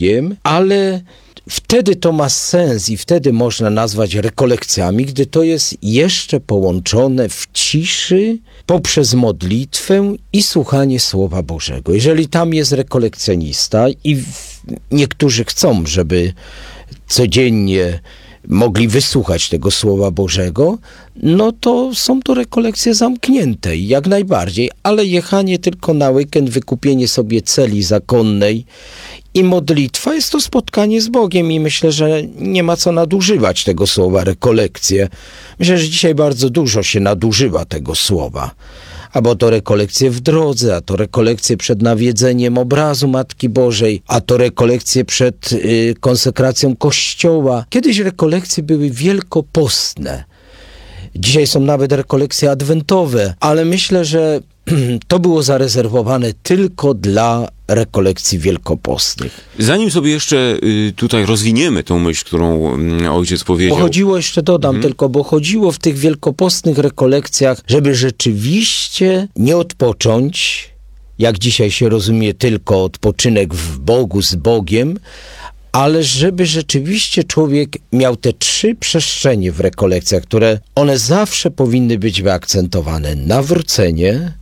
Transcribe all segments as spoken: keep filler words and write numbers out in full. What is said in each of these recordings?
Bogiem, ale wtedy to ma sens i wtedy można nazwać rekolekcjami, gdy to jest jeszcze połączone w ciszy poprzez modlitwę i słuchanie Słowa Bożego. Jeżeli tam jest rekolekcjonista i w, niektórzy chcą, żeby codziennie mogli wysłuchać tego Słowa Bożego, no to są to rekolekcje zamknięte, jak najbardziej, ale jechanie tylko na weekend, wykupienie sobie celi zakonnej i modlitwa jest to spotkanie z Bogiem i myślę, że nie ma co nadużywać tego słowa rekolekcje. Myślę, że dzisiaj bardzo dużo się nadużywa tego słowa. Albo to rekolekcje w drodze, a to rekolekcje przed nawiedzeniem obrazu Matki Bożej, a to rekolekcje przed y, konsekracją Kościoła. Kiedyś rekolekcje były wielkopostne. Dzisiaj są nawet rekolekcje adwentowe, ale myślę, że to było zarezerwowane tylko dla rekolekcji wielkopostnych. Zanim sobie jeszcze y, tutaj rozwiniemy tą myśl, którą y, ojciec powiedział. Bo chodziło, jeszcze dodam mhm. tylko, bo chodziło w tych wielkopostnych rekolekcjach, żeby rzeczywiście nie odpocząć, jak dzisiaj się rozumie, tylko odpoczynek w Bogu, z Bogiem, ale żeby rzeczywiście człowiek miał te trzy przestrzenie w rekolekcjach, które one zawsze powinny być wyakcentowane. Nawrócenie,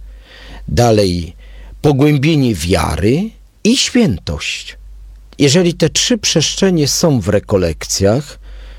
dalej pogłębienie wiary i świętość. Jeżeli te trzy przestrzenie są w rekolekcjach,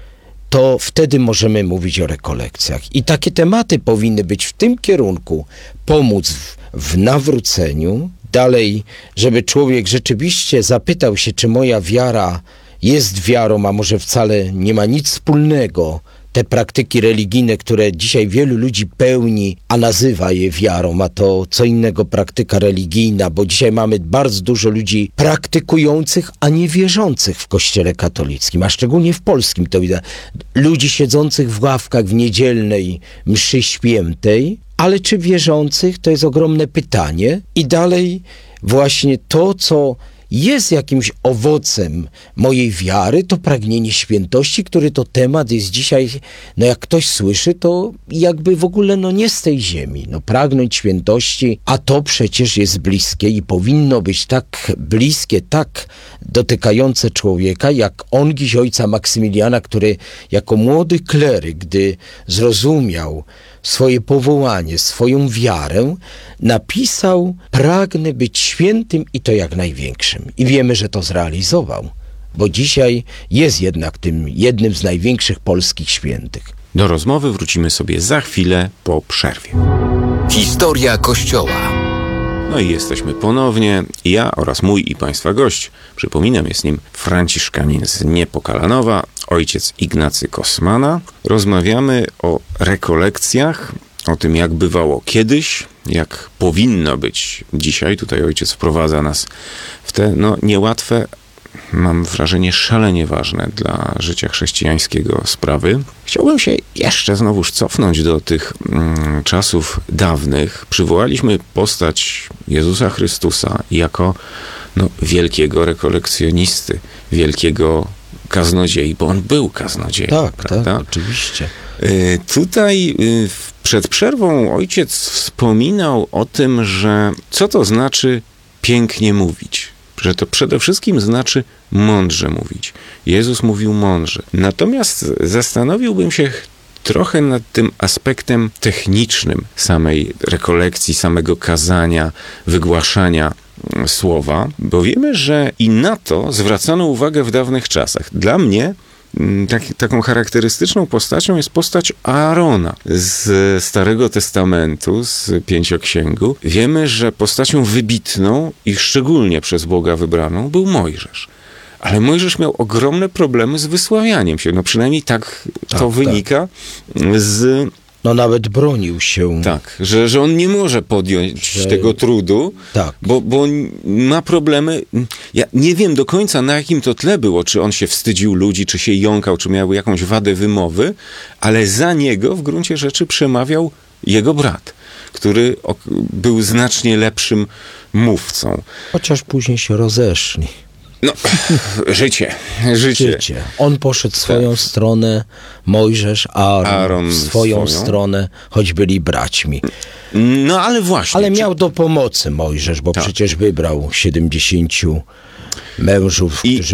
to wtedy możemy mówić o rekolekcjach. I takie tematy powinny być w tym kierunku. Pomóc w, w nawróceniu, dalej, żeby człowiek rzeczywiście zapytał się, czy moja wiara jest wiarą, a może wcale nie ma nic wspólnego. Te praktyki religijne, które dzisiaj wielu ludzi pełni, a nazywa je wiarą, a to co innego praktyka religijna, bo dzisiaj mamy bardzo dużo ludzi praktykujących, a nie wierzących w Kościele katolickim, a szczególnie w polskim to widać. Ludzi siedzących w ławkach w niedzielnej mszy świętej, ale czy wierzących, to jest ogromne pytanie. I dalej właśnie to, co jest jakimś owocem mojej wiary, to pragnienie świętości, który to temat jest dzisiaj, no jak ktoś słyszy, to jakby w ogóle no nie z tej ziemi. No pragnąć świętości, a to przecież jest bliskie i powinno być tak bliskie, tak dotykające człowieka, jak ongiś ojca Maksymiliana, który jako młody kleryk, gdy zrozumiał swoje powołanie, swoją wiarę, napisał: pragnę być świętym i to jak największym. I wiemy, że to zrealizował, bo dzisiaj jest jednak tym jednym z największych polskich świętych. Do rozmowy wrócimy sobie za chwilę po przerwie. Historia Kościoła. No i jesteśmy ponownie. Ja oraz mój i Państwa gość, przypominam, jest nim franciszkanin z Niepokalanowa, ojciec Ignacy Kosmana. Rozmawiamy o rekolekcjach, o tym, jak bywało kiedyś, jak powinno być dzisiaj. Tutaj ojciec wprowadza nas w te no, niełatwe, mam wrażenie, szalenie ważne dla życia chrześcijańskiego sprawy. Chciałbym się jeszcze znowuż cofnąć do tych mm, czasów dawnych. Przywołaliśmy postać Jezusa Chrystusa jako no, wielkiego rekolekcjonisty, wielkiego kaznodziei, bo on był kaznodzieją. Tak, prawda? tak, oczywiście. Y, tutaj y, przed przerwą ojciec wspominał o tym, że co to znaczy pięknie mówić. Że to przede wszystkim znaczy mądrze mówić. Jezus mówił mądrze. Natomiast zastanowiłbym się trochę nad tym aspektem technicznym samej rekolekcji, samego kazania, wygłaszania słowa, bo wiemy, że i na to zwracano uwagę w dawnych czasach. Dla mnie Tak, taką charakterystyczną postacią jest postać Aarona z Starego Testamentu, z Pięcioksięgu. Wiemy, że postacią wybitną i szczególnie przez Boga wybraną był Mojżesz. Ale Mojżesz miał ogromne problemy z wysławianiem się. No przynajmniej tak, tak to wynika tak. z... No nawet bronił się. Tak, że, że on nie może podjąć że... tego trudu, tak. bo, bo ma problemy. Ja nie wiem do końca, na jakim to tle było, czy on się wstydził ludzi, czy się jąkał, czy miał jakąś wadę wymowy, ale za niego w gruncie rzeczy przemawiał jego brat, który był znacznie lepszym mówcą. Chociaż później się rozeszli. No, życie, życie. życie. On poszedł w swoją tak. stronę, Mojżesz, Aaron, Aaron w swoją, swoją stronę, choć byli braćmi. No, ale właśnie. Ale czy... miał do pomocy Mojżesz, bo tak. przecież wybrał siedemdziesięciu mężów, I... którzy